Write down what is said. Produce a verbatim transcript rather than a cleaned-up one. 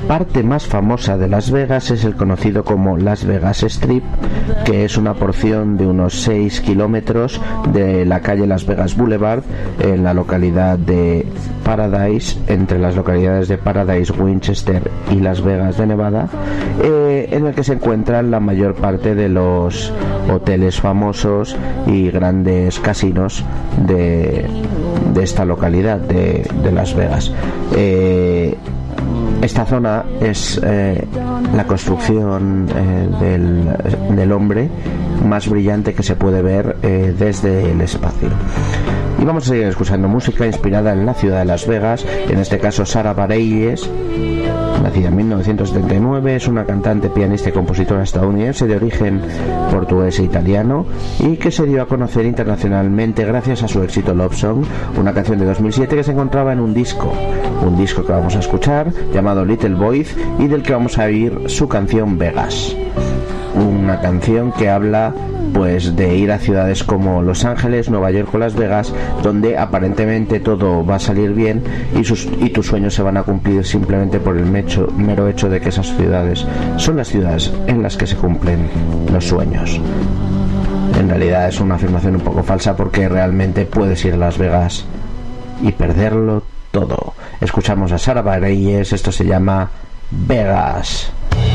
parte más famosa de Las Vegas es el conocido como Las Vegas Strip, que es una porción de unos seis kilómetros de la calle Las Vegas Boulevard en la localidad de Paradise, entre las localidades de Paradise, Winchester y Las Vegas de Nevada, eh, en el que se encuentran la mayor parte de los hoteles famosos y grandes casinos de, de esta localidad de, de Las Vegas. Eh, Esta zona es eh, la construcción eh, del, del hombre más brillante que se puede ver eh, desde el espacio. Y vamos a seguir escuchando música inspirada en la ciudad de Las Vegas, en este caso Sara Bareilles, nacida en mil novecientos setenta y nueve, es una cantante, pianista y compositora estadounidense de origen portugués e italiano y que se dio a conocer internacionalmente gracias a su éxito Love Song, una canción de dos mil siete que se encontraba en un disco, un disco que vamos a escuchar llamado Little Boys y del que vamos a oír su canción Vegas, una canción que habla pues de ir a ciudades como Los Ángeles, Nueva York o Las Vegas, donde aparentemente todo va a salir bien y, sus, y tus sueños se van a cumplir simplemente por el mecho, mero hecho de que esas ciudades son las ciudades en las que se cumplen los sueños. En realidad es una afirmación un poco falsa, porque realmente puedes ir a Las Vegas y perderlo todo. Escuchamos a Sara Bareilles, esto se llama Vegas.